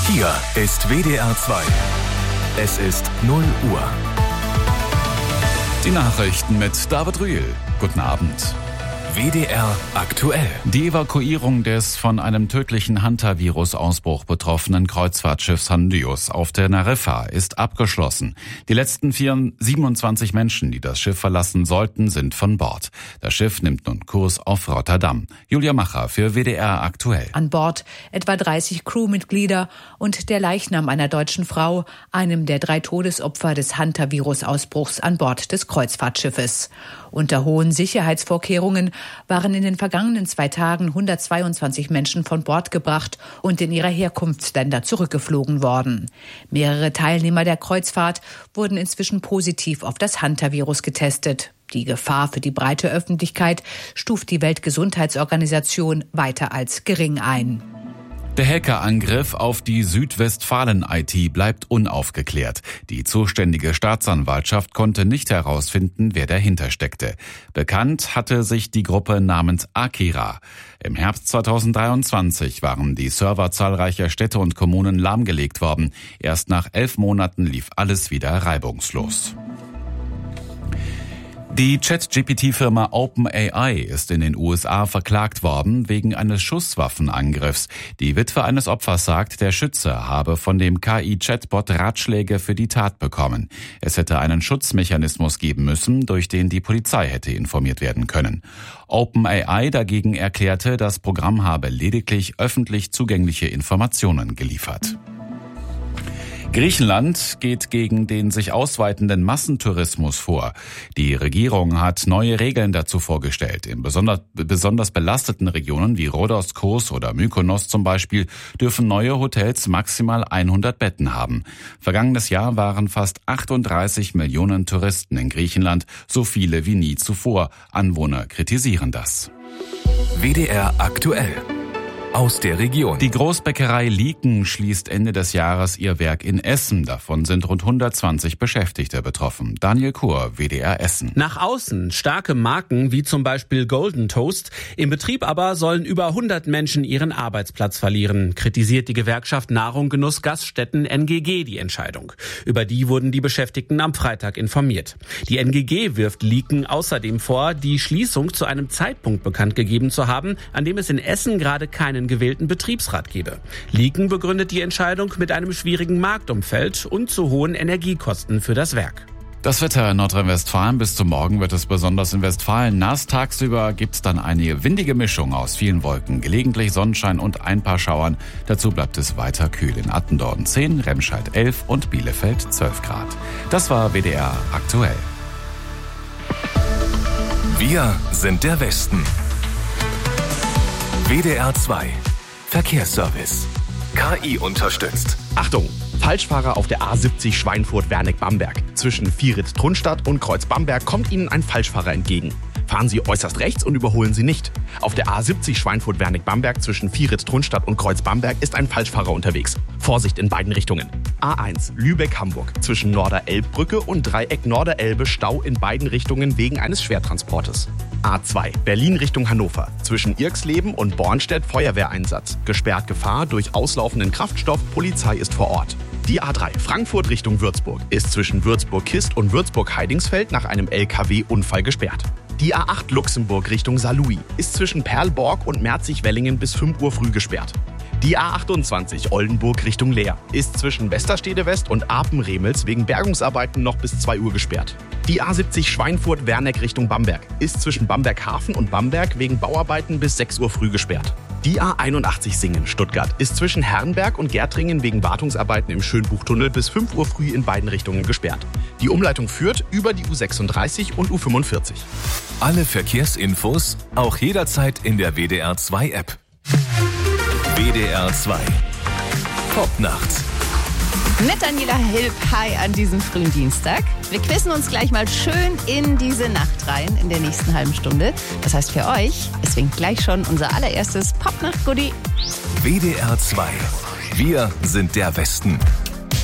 Hier ist WDR 2. Es ist 0 Uhr. Die Nachrichten mit David Rühl. Guten Abend. WDR aktuell. Die Evakuierung des von einem tödlichen Hantavirus-Ausbruch betroffenen Kreuzfahrtschiffs Handyus auf Teneriffa ist abgeschlossen. Die letzten 27 Menschen, die das Schiff verlassen sollten, sind von Bord. Das Schiff nimmt nun Kurs auf Rotterdam. Julia Macher für WDR aktuell. An Bord etwa 30 Crewmitglieder und der Leichnam einer deutschen Frau, einem der 3 Todesopfer des Hantavirus-Ausbruchs an Bord des Kreuzfahrtschiffes. Unter hohen Sicherheitsvorkehrungen waren in den vergangenen 2 Tagen 122 Menschen von Bord gebracht und in ihre Herkunftsländer zurückgeflogen worden. Mehrere Teilnehmer der Kreuzfahrt wurden inzwischen positiv auf das Hantavirus getestet. Die Gefahr für die breite Öffentlichkeit stuft die Weltgesundheitsorganisation weiter als gering ein. Der Hackerangriff auf die Südwestfalen-IT bleibt unaufgeklärt. Die zuständige Staatsanwaltschaft konnte nicht herausfinden, wer dahinter steckte. Bekannt hatte sich die Gruppe namens Akira. Im Herbst 2023 waren die Server zahlreicher Städte und Kommunen lahmgelegt worden. Erst nach 11 Monaten lief alles wieder reibungslos. Die Chat-GPT-Firma OpenAI ist in den USA verklagt worden wegen eines Schusswaffenangriffs. Die Witwe eines Opfers sagt, der Schütze habe von dem KI-Chatbot Ratschläge für die Tat bekommen. Es hätte einen Schutzmechanismus geben müssen, durch den die Polizei hätte informiert werden können. OpenAI dagegen erklärte, das Programm habe lediglich öffentlich zugängliche Informationen geliefert. Griechenland geht gegen den sich ausweitenden Massentourismus vor. Die Regierung hat neue Regeln dazu vorgestellt. In besonders belasteten Regionen wie Rhodos, Kos oder Mykonos zum Beispiel dürfen neue Hotels maximal 100 Betten haben. Vergangenes Jahr waren fast 38 Millionen Touristen in Griechenland, so viele wie nie zuvor. Anwohner kritisieren das. WDR aktuell. Aus der Region. Die Großbäckerei Lieken schließt Ende des Jahres ihr Werk in Essen. Davon sind rund 120 Beschäftigte betroffen. Daniel Kur, WDR Essen. Nach außen starke Marken wie zum Beispiel Golden Toast. Im Betrieb aber sollen über 100 Menschen ihren Arbeitsplatz verlieren. Kritisiert die Gewerkschaft Nahrung, Genuss, Gaststätten NGG die Entscheidung. Über die wurden die Beschäftigten am Freitag informiert. Die NGG wirft Lieken außerdem vor, die Schließung zu einem Zeitpunkt bekannt gegeben zu haben, an dem es in Essen gerade keinen gewählten Betriebsrat gebe. Lieken begründet die Entscheidung mit einem schwierigen Marktumfeld und zu hohen Energiekosten für das Werk. Das Wetter in Nordrhein-Westfalen. Bis zum Morgen wird es besonders in Westfalen nass. Tagsüber gibt's dann eine windige Mischung aus vielen Wolken, gelegentlich Sonnenschein und ein paar Schauern. Dazu bleibt es weiter kühl. In Attendorn 10, Remscheid 11 und Bielefeld 12 Grad. Das war WDR aktuell. Wir sind der Westen. WDR 2 Verkehrsservice. KI unterstützt. Achtung! Falschfahrer auf der A70 Schweinfurt-Wernick-Bamberg. Zwischen Viritz-Trunstadt und Kreuz-Bamberg kommt Ihnen ein Falschfahrer entgegen. Fahren Sie äußerst rechts und überholen Sie nicht. Auf der A70 Schweinfurt-Wernick-Bamberg zwischen Viritz-Trunstadt und Kreuz-Bamberg ist ein Falschfahrer unterwegs. Vorsicht in beiden Richtungen. A1 Lübeck-Hamburg. Zwischen Norder-Elb-Brücke und Dreieck Norderelbe Stau in beiden Richtungen wegen eines Schwertransportes. A2 Berlin Richtung Hannover. Zwischen Irxleben und Bornstedt Feuerwehreinsatz. Gesperrt Gefahr durch auslaufenden Kraftstoff. Polizei ist vor Ort. Die A3 Frankfurt Richtung Würzburg ist zwischen Würzburg-Kist und Würzburg-Heidingsfeld nach einem LKW-Unfall gesperrt. Die A8 Luxemburg Richtung Saarlouis ist zwischen Perlborg und Merzig-Wellingen bis 5 Uhr früh gesperrt. Die A28 Oldenburg Richtung Leer ist zwischen Westerstede West und Apen-Remels wegen Bergungsarbeiten noch bis 2 Uhr gesperrt. Die A70 Schweinfurt-Werneck Richtung Bamberg ist zwischen Bamberg-Hafen und Bamberg wegen Bauarbeiten bis 6 Uhr früh gesperrt. Die A81 Singen-Stuttgart ist zwischen Herrenberg und Gärtringen wegen Wartungsarbeiten im Schönbuchtunnel bis 5 Uhr früh in beiden Richtungen gesperrt. Die Umleitung führt über die U36 und U45. Alle Verkehrsinfos auch jederzeit in der WDR 2 App. WDR 2 Popnacht. Mit Daniela Hilb, hi an diesem frühen Dienstag. Wir quizzen uns gleich mal schön in diese Nacht rein in der nächsten halben Stunde. Das heißt für euch, es winkt gleich schon unser allererstes Popnacht-Goodie. WDR 2. Wir sind der Westen.